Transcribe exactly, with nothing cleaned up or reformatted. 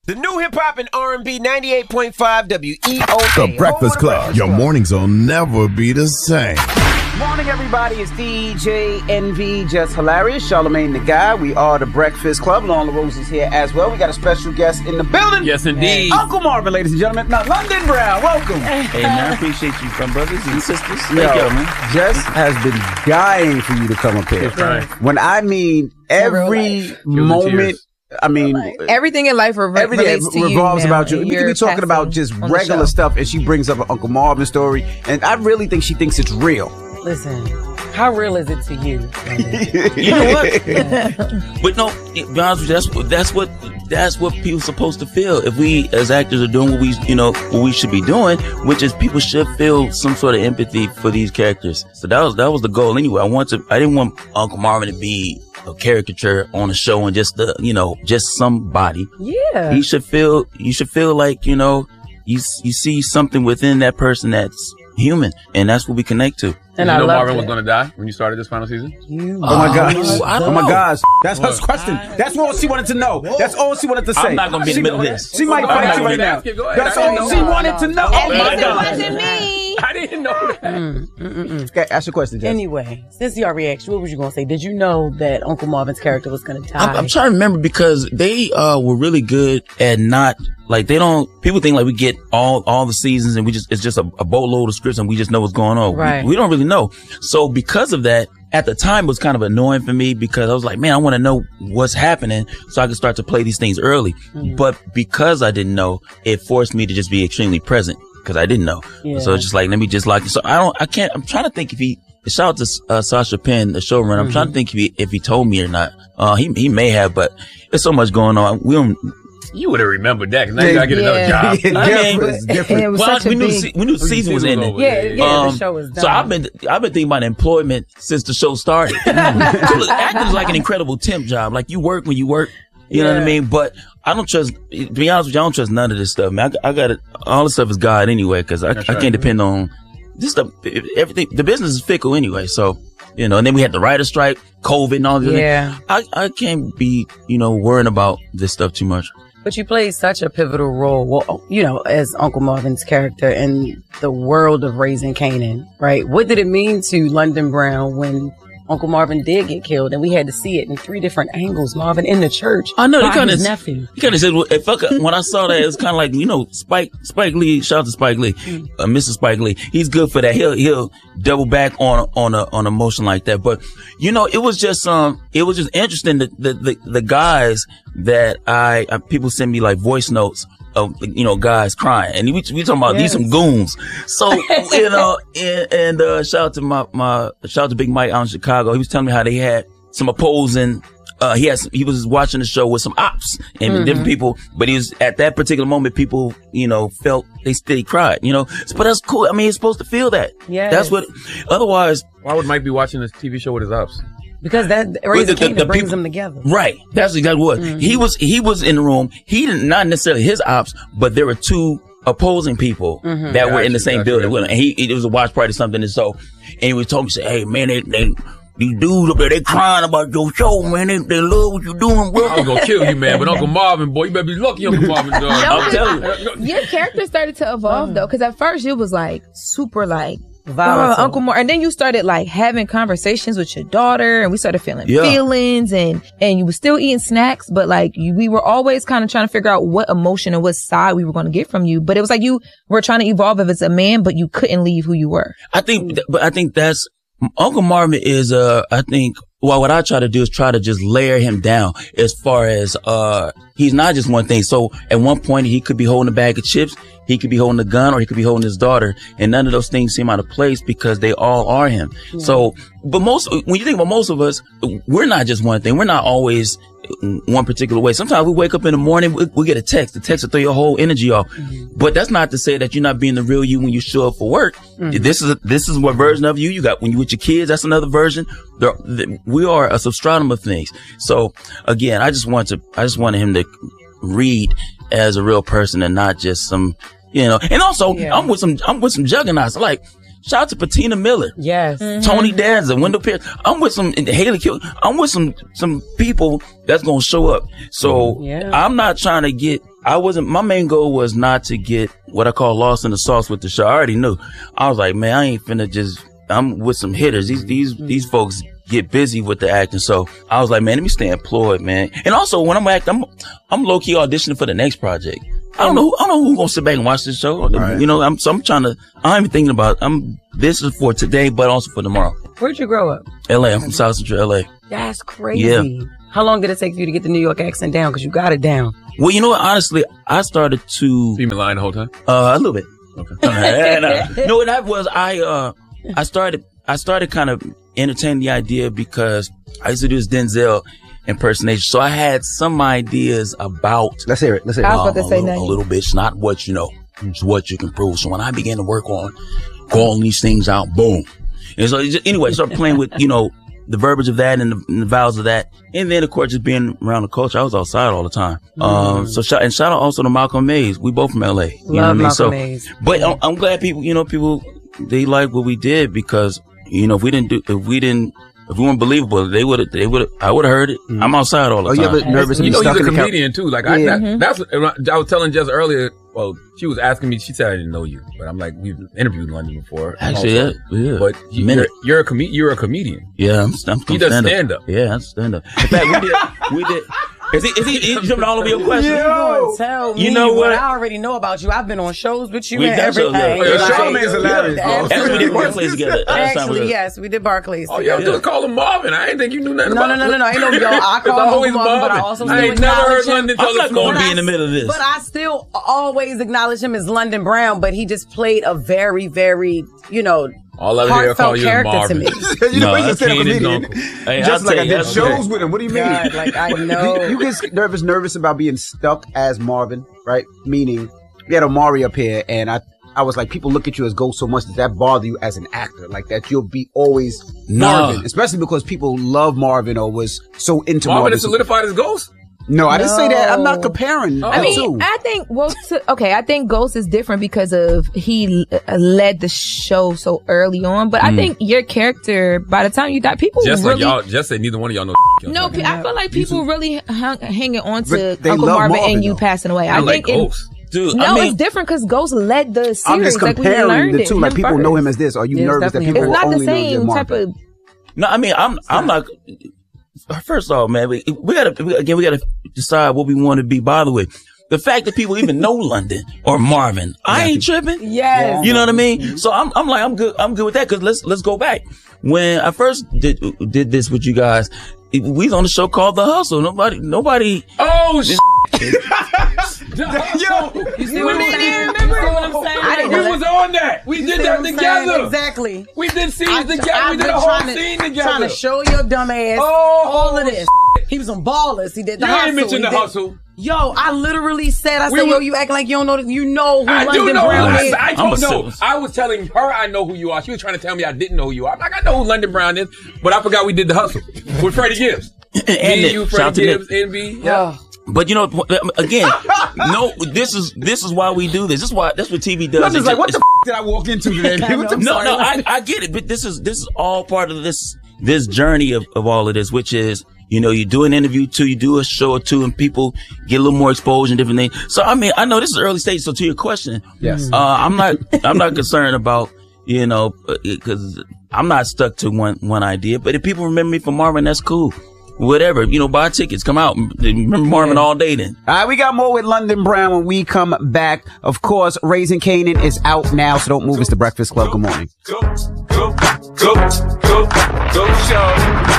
The new hip hop and R and B ninety-eight point five W E O A. The Breakfast Club. Your mornings will never be the same. Morning, everybody. It's D J N V, Just Hilarious, Charlamagne the Guy. We are the Breakfast Club. Lauren LaRose is here as well. We got a special guest in the building. Yes, indeed. Uncle Marvin, ladies and gentlemen. Now, London Brown, welcome. Hey, man, I appreciate you, from brothers and sisters. Thank Yo, you, man. Jess has been dying for you to come up here. Right. When I mean every moment, I mean, everything in life re- everything relates to revolves you now, about you. and We could be you're talking about just passing on the regular show. stuff, and she brings up an Uncle Marvin story, and I really think she thinks it's real. Listen, how real is it to you? You know what? But no, to be honest with you, that's what that's what that's what people are supposed to feel. If we as actors are doing what we you know what we should be doing, which is people should feel some sort of empathy for these characters. So that was that was the goal anyway. I want to I didn't want Uncle Marvin to be a caricature on a show and just the you know just somebody. Yeah. He should feel you should feel like you know you you see something within that person that's human, and that's what we connect to. And Did I you know love Marvin it. was going to die when you started this final season? You Oh my gosh. Oh, I don't Oh my know. gosh. That's her question. That's all she wanted to know. That's all she wanted to say. I'm not gonna be in the middle of this. She might I'm fight not you gonna right be now. asking. Go ahead. That's I didn't all know. she wanted to know. At Oh my least it God. wasn't me. I didn't know that. Mm, mm, mm, mm. Okay, ask your question, Jess. Anyway, since your reaction, what was you going to say? Did you know that Uncle Marvin's character was going to die? I'm, I'm trying to remember because they uh were really good at not like they don't people think like we get all all the seasons and we just it's just a, a boatload of scripts and we just know what's going on. Right. We, we don't really know. So because of that, at the time it was kind of annoying for me because I was like, man, I want to know what's happening so I can start to play these things early. Mm-hmm. But because I didn't know, it forced me to just be extremely present because I didn't know. Yeah. So it's just like, let me just like, so I don't, I can't, I'm trying to think if he, shout out to uh, Sasha Penn, the showrunner. I'm Mm-hmm. trying to think if he, if he told me or not. Uh, he, he may have, but there's so much going on. We don't, You would have remembered that because now you got to get Yeah. another job. I mean, Different, different. And it was well, such a we knew, the, big... se- we knew the season was ending. over. yeah, yeah, Um, the show was done. So I've been I've been thinking about employment since the show started. So look, acting is like an incredible temp job. Like you work when you work. You know what I Yeah. mean? But I don't trust. To be honest with you, I don't trust none of this stuff, man. I, I got it. All this stuff is God anyway, because I, I right. can't depend on this stuff. Everything. The business is fickle anyway. So you know. And then we had the writer strike, COVID, and all this. Yeah. I I can't be you know worrying about this stuff too much. But you played such a pivotal role, well, you know, as Uncle Marvin's character in the world of Raising Kanan, right? What did it mean to London Brown when Uncle Marvin did get killed and we had to see it in three different angles, Marvin, in the church? I know, by they kinda- his nephew. He kind of said, well, if I could, when I saw that, it was kind of like, you know, Spike, Spike Lee, shout out to Spike Lee, uh, Mister Spike Lee. He's good for that. He'll, he'll double back on, on a, on a motion like that. But, you know, it was just, um, it was just interesting that the, the, the guys that I, uh, people send me like voice notes of, you know, guys crying. And we, we talking about these Yes. some goons. So, you know, and, and, uh, shout out to my, my, shout out to Big Mike out in Chicago. He was telling me how they had some opposing, uh, he has, he was watching the show with some ops and Mm-hmm. different people, but he was at that particular moment, people, you know, felt they still cried, you know, but that's cool. I mean, he's supposed to feel that. Yes. That's what, otherwise, Why would Mike be watching this T V show with his ops? Because that Raising the- the- Kanan the brings people- them together. right. That's exactly what Mm-hmm. he was. He was in the room. He didn't, not necessarily his ops, but there were two opposing people Mm-hmm. that were in the Gotcha, same gotcha, building gotcha. with him. And he, it was a watch party or something. And so, and he was told me, say, hey man, they, they, these dudes up there, they crying about your show, man. They, they love what you're doing, bro. I was gonna kill you, man. But Uncle Marvin, boy, you better be lucky, Uncle Marvin. Dog. I'm telling you. Your character started to evolve though, because at first it was like super like Volatile. oh, Uncle Mar, and then you started like having conversations with your daughter, and we started feeling Yeah. feelings, and and you were still eating snacks, but like you, we were always kind of trying to figure out what emotion and what side we were going to get from you. But it was like you were trying to evolve as a man, but you couldn't leave who you were. I think, th- but I think that's Uncle Marvin is. Uh, I think. Well, what I try to do is try to just layer him down as far as, uh, he's not just one thing. So at one point he could be holding a bag of chips. He could be holding a gun, or he could be holding his daughter. And none of those things seem out of place because they all are him. So, but most, when you think about most of us, we're not just one thing. We're not always one particular way. Sometimes we wake up in the morning, we, we get a text. The text will throw your whole energy off. Mm-hmm. But that's not to say that you're not being the real you when you show up for work. Mm-hmm. This is a, this is what version of you you got when you with your kids. That's another version. There, the, we are a substratum of things. So again, I just want to, I just wanted him to read as a real person and not just some, you know. And also, yeah. I'm with some, I'm with some juggernauts. Like, shout out to Patina Miller. Yes. Mm-hmm. Tony Danza, Wendell Pierce. I'm with some, Haley Kill. I'm with some, some people that's going to show up. So yeah. I'm not trying to get I wasn't, my main goal was not to get what I call lost in the sauce with the show. I already knew. I was like, man, I ain't finna just, I'm with some hitters. These, these, these folks get busy with the acting. So I was like, man, let me stay employed, man. And also when I'm acting, I'm, I'm low key auditioning for the next project. I don't know who, I don't know who's gonna sit back and watch this show. Right. You know, I'm, so I'm trying to, I'm even thinking about, I'm, this is for today, but also for tomorrow. Where'd you grow up? L A. I'm from South Central L A. That's crazy. Yeah. How long did it take for you to get the New York accent down? Because you got it down. Well, you know what? Honestly, I started to. You been lying the whole time? Uh, a little bit. Okay. No, what that was, I, uh, I started, I started kind of entertaining the idea because I used to do this Denzel impersonation. So I had some ideas about. Let's hear it. Let's hear it. I was about to um, say a, little, a little bit. It's not what you know. It's what you can prove. So when I began to work on calling these things out, boom. And so just, anyway, I started playing with, you know, the verbiage of that and the, and the vowels of that. And then, of course, just being around the culture, I was outside all the time. Mm. Um, so shout, and shout out also to Malcolm Mays. We both from L A. You Love know what I mean? Malcolm So, Mays. but I'm, I'm glad people, you know, people, they like what we did because, you know, if we didn't do, if we didn't, if we weren't believable, they would have, they would have, I would have heard it. Mm. I'm outside all the oh, time. Oh, you ever nervous to You be know, stuck he's a in the comedian too. Like, I, yeah. that, that's what I was telling Jess earlier. Well, she was asking me, she said I didn't know you, but I'm like, we've interviewed in London before. Actually, yeah, yeah. But you, you're, you're a com- you're a comedian. Yeah, I'm, I'm, I'm he does stand up. Yeah, I'm stand up. In fact, we did, we did. Is he, is he, he jumping all over your question? Yo, tell me you know what? what I already know about you. I've been on shows with you we and everything. Oh, yeah, like, Charlamagne's hilarious. Yeah, Actually, we did Barclays together. Actually, yes, we did Barclays Oh, together. y'all just call him Marvin. I didn't think you knew nothing no, about no, no, no, no. I know y'all. I call him Marvin, but I also I still ain't never heard acknowledge him. London I'm not going to be I, in the middle of this. But I still always acknowledge him as London Brown, but he just played a very, very, you know, All I hear call you character Marvin. to me. you know, No, he's a that's stand-up Kane's comedian. uncle. Hey, Just I'll like tell I you, did that's shows okay. with him. What do you mean? God, like I know. You get nervous, nervous about being stuck as Marvin, right? Meaning, we had Omari up here, and I, I was like, people look at you as Ghost so much. Does that bother you as an actor? Like that you'll be always No. Marvin, especially because people love Marvin or was so into Marvin Marvin. is solidified as Ghost? No, I didn't say that. I'm not No. comparing. I the mean, two. I think, well, to, okay, I think Ghost is different because of he uh, led the show so early on. But I think your character, by the time you die, people Just Oh, like really. y'all, just said neither one of y'all know. No, pe- I feel like people really hung, hanging on to But they Uncle love Marvin, Marvin, and you though. passing away. I I like think. in- Ghost. Dude, no, I mean, it's different because Ghost led the series. I'm just like we comparing learned the it, two. him Like people first. know him as this. Are you Yeah, it's nervous that definitely people It's not the only know same their type Marvin? of. no, I mean, I'm, I'm not. First off, man, we, we gotta, we, again, we gotta decide what we want to be bothered with. The fact that people even know London or Marvin, I ain't tripping. Yes. You know what I mean? So I'm, I'm like, I'm good. I'm good with that. Cause let's, let's go back. When I first did, did this with you guys, we was on a show called The Hustle. Nobody, nobody. Oh, shit. Yo, You see what I'm saying? You see what I'm saying? I didn't We know that. was on that. We You did see that what I'm saying? together. Exactly. We did scenes I- together. I've We did been a whole trying to- scene Trying together. to show your dumb ass Oh, all of this. He was on Ballers. He did the You hustle. ain't mentioned He the did- hustle. Yo, I literally said, I We said, yo, were- you acting like you don't know, you know who I London do know. Brown I, is. I I'm told a no. civil- I was telling her I know who you are. She was trying to tell me I didn't know who you are. I'm like, I know who London Brown is, but I forgot we did the hustle with Freddie Gibbs. And Me, Nick. you, Shout out to Freddie Nick. Gibbs, Envy. Yeah. But you know, again, no, this is, this is why we do this. This is why, that's what T V does. I'm just It like, what the it's- f- did I walk into today? What the- No, no, I, I get it, but this is, this is all part of this, this journey of, of all of this, which is, you know, you do an interview too, you do a show or two, and people get a little more exposure and different things. So, I mean, I know this is early stage. So to your question, Yes. uh, I'm not, I'm not concerned about, you know, because I'm not stuck to one, one idea, but if people remember me from Marvin, that's cool. Whatever, you know, buy tickets, come out. Remember Marvin all day then. All right, we got more with London Brown when we come back. Of course, Raising Canaan is out now, so don't move. It's the Breakfast Club. Good morning. Go, go, go, go, go, show.